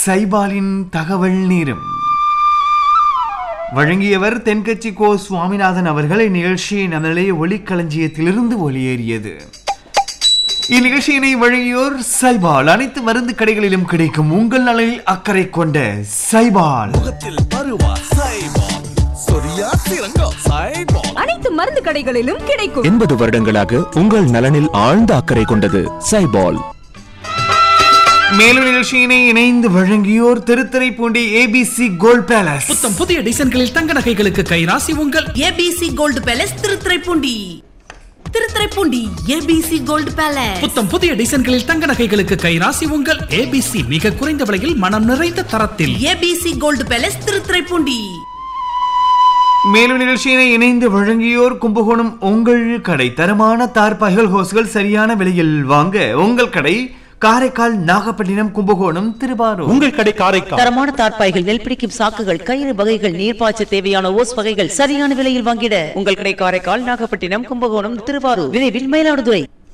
சைபாலின் தகவல் நேரம். வழங்கியவர் தென்கட்சி கோ சுவாமிநாதன் அவர்கள். இந்நிகழ்ச்சியின் நிலைய ஒளிக்களஞ்சியத்திலிருந்து ஒளியேறியது. இந்நிகழ்ச்சியினை வழங்கியோர் சைபால். அனைத்து மருந்து கடைகளிலும் கிடைக்கும் உங்கள் நலனில் அக்கறை கொண்ட சைபால். அனைத்து மருந்து கடைகளிலும் கிடைக்கும். 80 வருடங்களாக உங்கள் நலனில் ஆழ்ந்த அக்கறை கொண்டது சைபால். மேலும் நிகழ்ச்சியினை இணைந்து வழங்கியோர் திருத்துறைப்பூண்டி ABC கோல்ட் பேலஸ். புத்தம் புதிய டிசைன்களில் தங்க நகைகளுக்கு கைராசி உங்கள் ABC gold palace Thiruthuraipoondi. ABC gold palace. புத்தம் புதிய டிசைன்களில் தங்க நகைகளுக்கு கைராசி உங்கள் ABC. மிக குறைந்த விலையில் மனம் நிறைந்த தரத்தில் ABC கோல்ட் பேலஸ் திருத்துறைப்பூண்டி. மேலும் நிகழ்ச்சியினை இணைந்து வழங்கியோர் கும்பகோணம் உங்கள் கடை. தரமான தார்பாய்கள் ஹோஸ்கள் சரியான விலையில் வாங்க உங்கள் கடை. காரைக்கால், நாகப்பட்டினம், கும்பகோணம், திருவாரூர். உங்கள் கடை காரைக்கால். தரமான தார்பாய்கள், நெல் பிடிக்கும் சாக்குகள், கயிறு வகைகள், நீர்ப்பாய்ச்ச தேவையான ஓஸ் வகைகள் சரியான விலையில் வாங்கிட உங்கள் கடை காரைக்கால், நாகப்பட்டினம், கும்பகோணம், திருவாரூர். விரைவில் மயிலாடுதுறை.